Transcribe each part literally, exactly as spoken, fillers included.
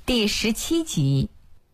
第十七集。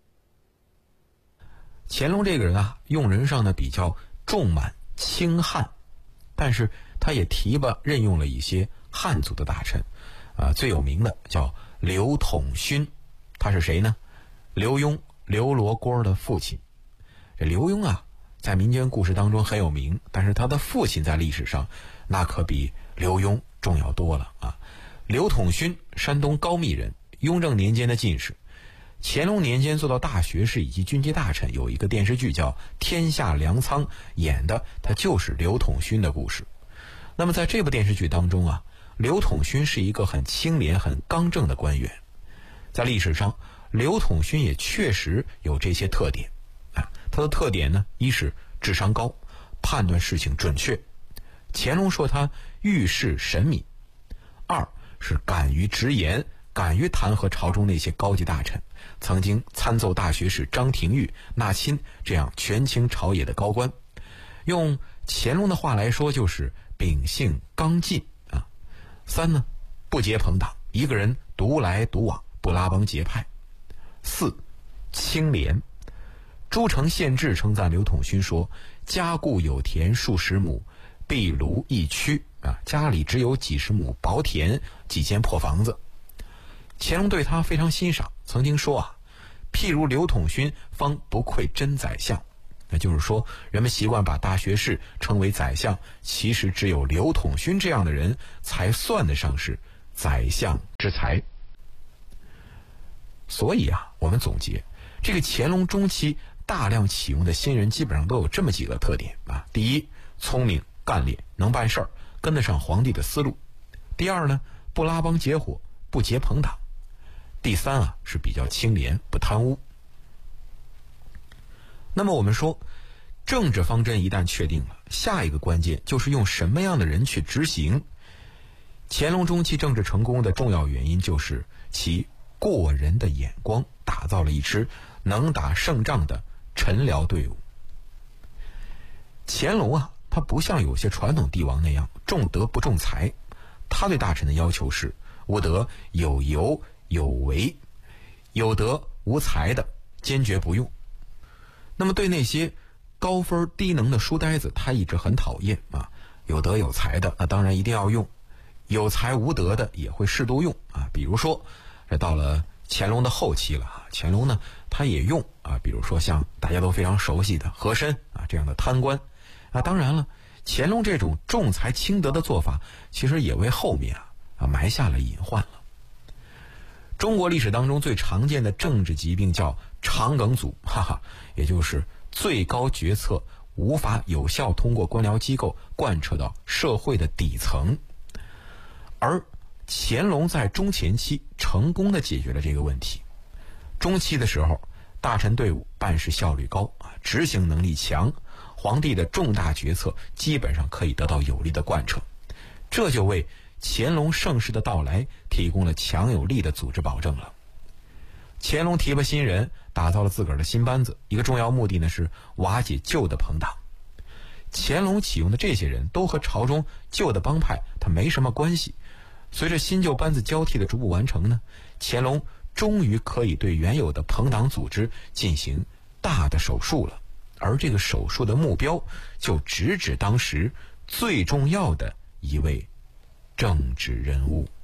乾隆这个人啊，用人上呢比较重满轻汉，但是他也提拔任用了一些汉族的大臣，啊、呃，最有名的叫刘统勋，他是谁呢？刘墉，刘罗锅的父亲。这刘墉啊，在民间故事当中很有名，但是他的父亲在历史上那可比刘墉重要多了啊。刘统勋，山东高密人，雍正年间的进士。乾隆年间做到大学士以及军机大臣，有一个电视剧叫《天下粮仓》，演的他就是刘统勋的故事。那么在这部电视剧当中啊，刘统勋是一个很清廉很刚正的官员。在历史上，刘统勋也确实有这些特点啊。他的特点呢，一是智商高，判断事情准确，乾隆说他遇事神敏；二是敢于直言，敢于弹劾朝中那些高级大臣，曾经参奏大学士张廷玉、纳钦这样权倾朝野的高官。用乾隆的话来说，就是秉性刚劲啊。三呢，不结朋党，一个人独来独往，不拉帮结派。四，清廉。诸城县志称赞刘统勋说：“家固有田数十亩，壁庐一区啊，家里只有几十亩薄田，几间破房子。”乾隆对他非常欣赏，曾经说啊：“譬如刘统勋，方不愧真宰相。”那就是说，人们习惯把大学士称为宰相，其实只有刘统勋这样的人才算得上是宰相之才。所以啊，我们总结，这个乾隆中期大量启用的新人基本上都有这么几个特点啊。第一，聪明干练，能办事儿，跟得上皇帝的思路。第二呢，不拉帮结伙，不结朋党。第三啊，是比较清廉，不贪污。那么我们说，政治方针一旦确定了，下一个关键就是用什么样的人去执行。乾隆中期政治成功的重要原因就是其过人的眼光，打造了一支能打胜仗的臣僚队伍。乾隆啊，他不像有些传统帝王那样重德不重才，他对大臣的要求是务得有由有为，有德无才的坚决不用。那么对那些高分低能的书呆子，他一直很讨厌啊。有德有才的，那当然一定要用；有才无德的也会适度用啊。比如说，这到了乾隆的后期了啊，乾隆呢他也用啊，比如说像大家都非常熟悉的和珅啊这样的贪官啊。当然了，乾隆这种重才轻德的做法，其实也为后面啊啊埋下了隐患了。中国历史当中最常见的政治疾病叫长梗阻，哈哈，也就是最高决策无法有效通过官僚机构贯彻到社会的底层。而乾隆在中前期成功地解决了这个问题。中期的时候，大臣队伍办事效率高啊，执行能力强，皇帝的重大决策基本上可以得到有力的贯彻，这就为乾隆盛世的到来提供了强有力的组织保证了。乾隆提拔新人，打造了自个儿的新班子，一个重要目的呢是瓦解旧的朋党。乾隆启用的这些人都和朝中旧的帮派他没什么关系。随着新旧班子交替的逐步完成呢，乾隆终于可以对原有的朋党组织进行大的手术了。而这个手术的目标就直指当时最重要的一位政治人物。